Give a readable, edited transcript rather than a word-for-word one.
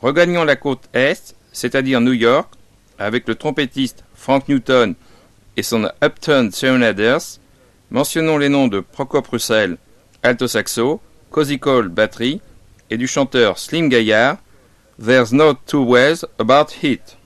Regagnons la côte Est, c'est-à-dire New York, avec le trompettiste Frank Newton et son Uptown Serenaders. Mentionnons les noms de Procop Russell, alto saxo, Cozy Cole, batterie, et du chanteur Slim Gaillard, There's No Two Ways About It.